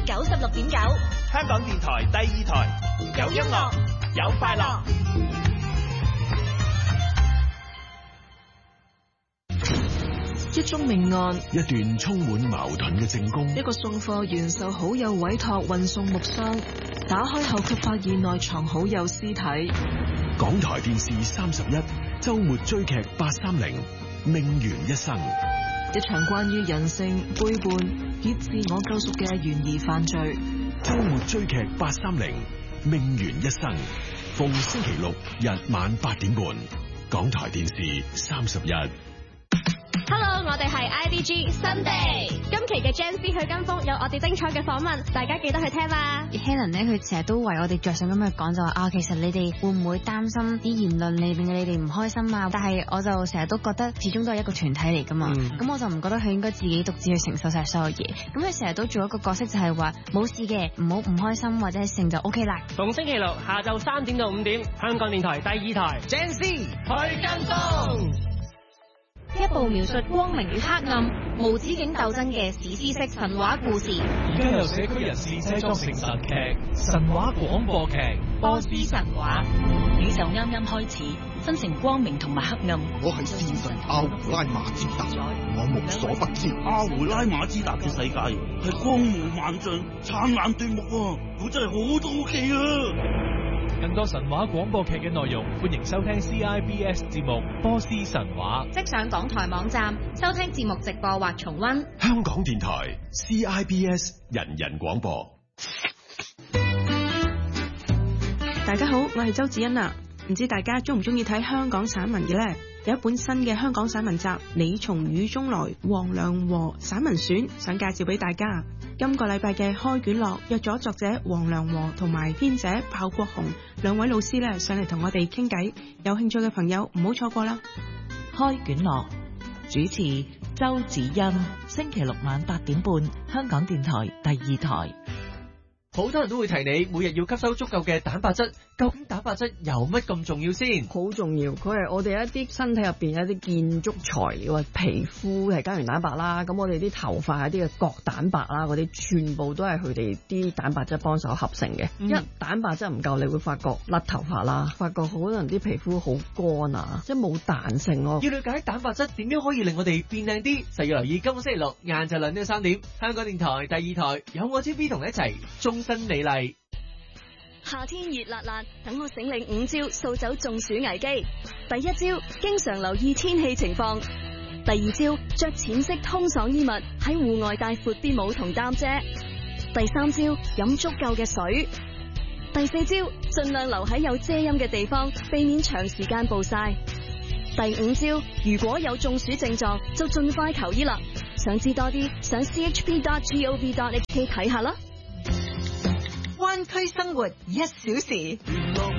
96.9， 香港電台第2台，有音樂，有快樂。 一宗命案， 一段充滿矛盾嘅證供， 一個送貨員受好友委託運送木箱，打開後卻發現內藏好友屍體。 港台電視31周末追劇830，命懸一生， 一場關於人性背叛以自我救贖嘅懸疑犯罪。 周末追劇830，命懸一生，逢星期六日晚8點半，港台電視31。 Hello， 我哋係 IDG Sunday， 今期嘅 Gen Z 去跟風有我哋精彩嘅訪問，大家記得去聽啦。 Helen 咧，佢成日都為我哋着想咁去講，就話啊，其實你哋會唔會擔心啲言論令你哋唔開心啊？但係我就成日都覺得，始終都係一個團體嚟噶嘛。咁我就唔覺得佢應該自己獨自去承受晒所有嘢。咁佢成日都做一個角色，就係話冇事嘅，唔好唔開心或者係成就 OK 啦。 逢星期六下晝3點到5點，香港電台第2台 Gen Z 去跟風。 一部描述光明與黑暗、無止境鬥爭嘅史詩式神話故事。 而家由社區人士製作成神劇、神話廣播劇《波斯神話》。 宇宙啱啱開始，分成光明同埋黑暗。 我係戰神阿胡拉馬茲達，我無所不知。阿胡拉馬茲達嘅世界係光芒萬丈、燦爛奪目啊！我真係好好奇啊！ 更多神話廣播劇嘅內容，歡迎收聽 CIBS 節目《波斯神話》。 即上港台網站收聽節目直播或重溫。 香港電台 CIBS 人人廣播。 大家好，我係周子欣啊。唔知大家中唔中意睇香港散文嘅呢？有一本新嘅香港散文集《你從雨中來》黃良和散文選，想介紹俾大家。今個禮拜嘅開卷樂約咗作者黃良和同埋編者鮑國雄兩位老師咧上嚟同我哋傾偈，有興趣嘅朋友唔好錯過啦。 開卷樂主持周子欣，星期六晚8點半，香港電台第2台。 好多人都會提你每日要吸收足夠嘅蛋白質，究竟蛋白質有乜咁重要先？ 好重要，佢係我哋一啲身體入邊一啲建築材料啊，皮膚係膠原蛋白啦，咁我哋啲頭髮係啲嘅角蛋白啦，嗰啲全部都係佢哋啲蛋白質幫手合成嘅。一蛋白質唔夠，你會發覺甩頭髮啦，發覺好多人啲皮膚好乾啊，即係冇彈性咯。 要了解蛋白質點樣可以令我哋變靚啲，就要留意今個星期六晏晝2點3點，香港電台第2台有我 TV 同你一齊新美麗。 夏天熱辣辣，等我醒領5招掃走中暑危機。第一招，經常留意天氣情況。第二招，着淺色通爽衣物，喺戶外帶闊啲帽同擔遮。第三招，飲足夠嘅水。第四招，盡量留喺有遮陰嘅地方，避免長時間暴曬。第五招，如果有中暑症狀，就盡快求醫啦。想知多啲，上 chp.gov.hk 睇下啦。 灣區生活1小時。